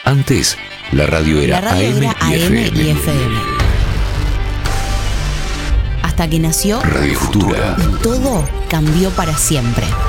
Antes, la radio era AM y FM. Hasta que nació Radio Futura. y todo cambió para siempre.